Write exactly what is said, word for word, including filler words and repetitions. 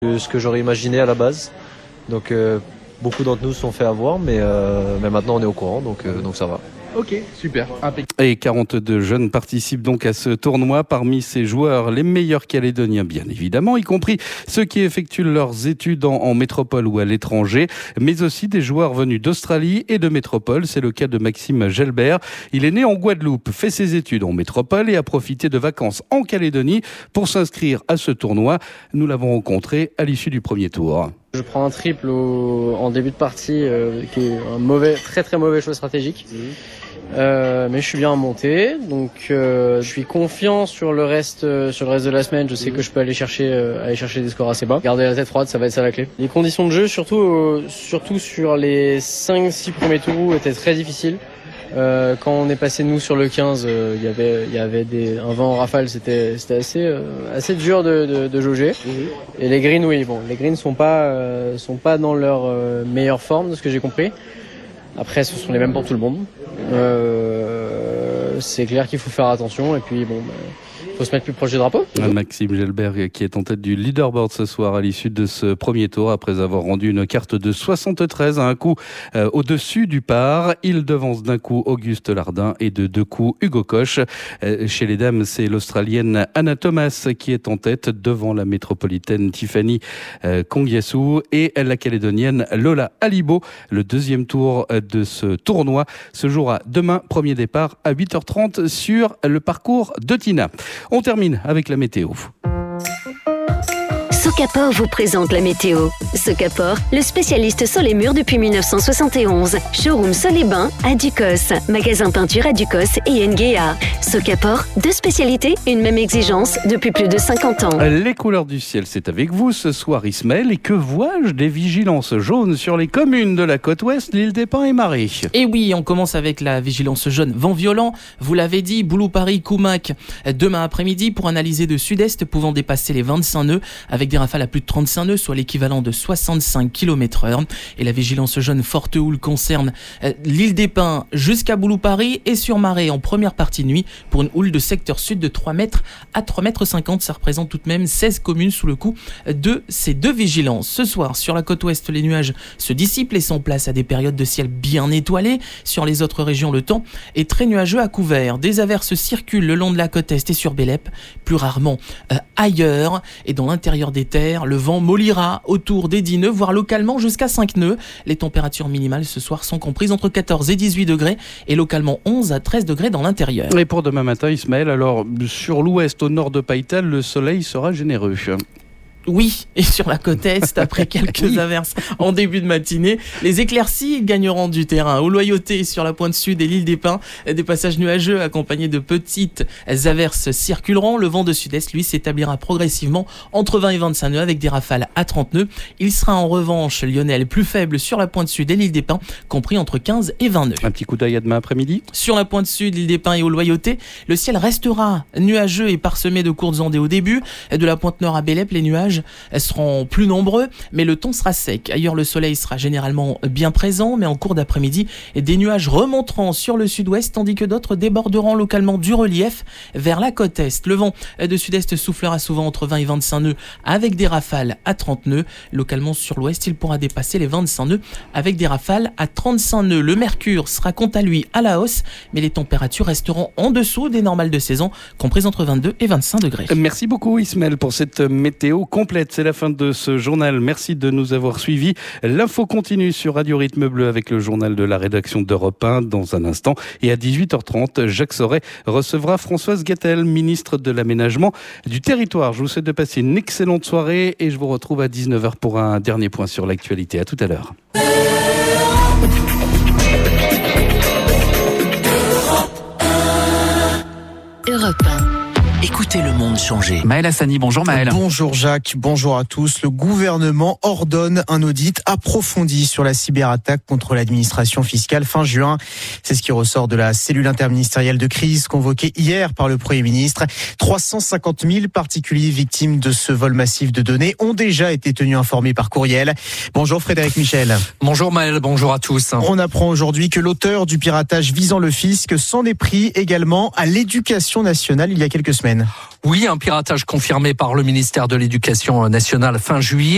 ce que j'aurais imaginé à la base. Donc euh, beaucoup d'entre nous se sont fait avoir, mais, euh, mais maintenant on est au courant, donc, euh, donc ça va. Ok, super, impeccable. Et quarante-deux jeunes participent donc à ce tournoi. Parmi ces joueurs, les meilleurs Calédoniens, bien évidemment, y compris ceux qui effectuent leurs études en, en métropole ou à l'étranger, mais aussi des joueurs venus d'Australie et de métropole. C'est le cas de Maxime Gelbert. Il est né en Guadeloupe, fait ses études en métropole et a profité de vacances en Calédonie pour s'inscrire à ce tournoi. Nous l'avons rencontré à l'issue du premier tour. Je prends un triple au, en début de partie, euh, qui est un mauvais, très très mauvais choix stratégique. Mmh. Euh, mais je suis bien monté, donc euh, je suis confiant sur le reste, euh, sur le reste de la semaine. Je sais mmh. que je peux aller chercher, euh, aller chercher des scores assez bas. Garder la tête froide, ça va être ça la clé. Les conditions de jeu, surtout, euh, surtout sur les cinq six premiers tours, étaient très difficiles. Euh, quand on est passé nous sur le quinze, il euh, y avait il y avait des un vent en rafale, c'était c'était assez euh, assez dur de de, de jauger. Mmh. Et les greens, oui, bon, les greens sont pas euh, sont pas dans leur euh, meilleure forme, de ce que j'ai compris. Après, ce sont les mêmes pour tout le monde. Euh, c'est clair qu'il faut faire attention, et puis bon. Bah, faut se mettre plus proche du drapeau. Maxime Gelbert qui est en tête du leaderboard ce soir à l'issue de ce premier tour après avoir rendu une carte de soixante-treize à un coup euh, au-dessus du par. Il devance d'un coup Auguste Lardin et de deux coups Hugo Koch. Euh, chez les dames, c'est l'Australienne Anna Thomas qui est en tête devant la métropolitaine Tiffany euh, Kongyasu et la Calédonienne Lola Alibo. Le deuxième tour de ce tournoi se jouera demain, premier départ à huit heures trente sur le parcours de Tina. On termine avec la météo. Socapor vous présente la météo. Socapor, le spécialiste sur les murs depuis mille neuf cent soixante et onze. Showroom Sol et Bain à Ducos. Magasin peinture à Ducos et Nguea. Socapor, deux spécialités, une même exigence depuis plus de cinquante ans. Les couleurs du ciel, c'est avec vous ce soir, Ismaël. Et que vois-je? Des vigilances jaunes sur les communes de la côte ouest, l'île des Pins et Marais. Et oui, on commence avec la vigilance jaune vent violent. Vous l'avez dit, Boulou, Paris, Coumac. Demain après-midi pour analyser de sud-est pouvant dépasser les vingt-cinq nœuds avec des rafales à plus de trente-cinq nœuds, soit l'équivalent de soixante-cinq kilomètres heure. Et la vigilance jaune forte houle concerne euh, l'île des Pins jusqu'à Boulou-Paris et sur Marais en première partie de nuit pour une houle de secteur sud de trois mètres à trois mètres cinquante. Ça représente tout de même seize communes sous le coup de ces deux vigilances. Ce soir, sur la côte ouest, les nuages se dissipent, laissant place à des périodes de ciel bien étoilées. Sur les autres régions, le temps est très nuageux à couvert. Des averses circulent le long de la côte est et sur Bélep, plus rarement euh, ailleurs. Et dans l'intérieur des terres, le vent mollira autour des dix nœuds, voire localement jusqu'à cinq nœuds. Les températures minimales ce soir sont comprises entre quatorze et dix-huit degrés et localement onze à treize degrés dans l'intérieur. Et pour demain matin, Ismaël, alors sur l'ouest, au nord de Païtal, le soleil sera généreux. Oui, et sur la côte est, après quelques oui. averses en début de matinée, les éclaircies gagneront du terrain. Au Loyauté, sur la pointe sud et l'île des Pins, des passages nuageux accompagnés de petites averses circuleront. Le vent de sud-est, lui, s'établira progressivement entre vingt et vingt-cinq nœuds avec des rafales à trente nœuds. Il sera en revanche, Lionel, plus faible sur la pointe sud et l'île des Pins, compris entre quinze et vingt nœuds. Un petit coup d'œil à demain après-midi. Sur la pointe sud, l'île des Pins et au Loyauté, le ciel restera nuageux et parsemé de courtes ondées au début. De la pointe nord à Bélep, les nuages elles seront plus nombreux, mais le temps sera sec. Ailleurs, le soleil sera généralement bien présent, mais en cours d'après-midi, des nuages remonteront sur le sud-ouest, tandis que d'autres déborderont localement du relief vers la côte est. Le vent de sud-est soufflera souvent entre vingt et vingt-cinq nœuds, avec des rafales à trente nœuds. Localement sur l'ouest, il pourra dépasser les vingt-cinq nœuds, avec des rafales à trente-cinq nœuds. Le mercure sera quant à lui à la hausse, mais les températures resteront en dessous des normales de saison, comprises entre vingt-deux et vingt-cinq degrés. Merci beaucoup, Ismaël, pour cette météo complète. C'est la fin de ce journal. Merci de nous avoir suivis. L'info continue sur Radio Rythme Bleu avec le journal de la rédaction d'Europe un dans un instant. Et à dix-huit heures trente, Jacques Sauret recevra Françoise Gatel, ministre de l'Aménagement du Territoire. Je vous souhaite de passer une excellente soirée et je vous retrouve à dix-neuf heures pour un dernier point sur l'actualité. À tout à l'heure. Europe un. Écoutez le monde changer. Maël Hassani, bonjour Maël. Bonjour Jacques, bonjour à tous. Le gouvernement ordonne un audit approfondi sur la cyberattaque contre l'administration fiscale fin juin. C'est ce qui ressort de la cellule interministérielle de crise convoquée hier par le Premier ministre. trois cent cinquante mille particuliers victimes de ce vol massif de données ont déjà été tenus informés par courriel. Bonjour Frédéric Michel. Bonjour Maël, bonjour à tous. On apprend aujourd'hui que l'auteur du piratage visant le fisc s'en est pris également à l'éducation nationale il y a quelques semaines. Oui, un piratage confirmé par le ministère de l'Éducation nationale fin juillet.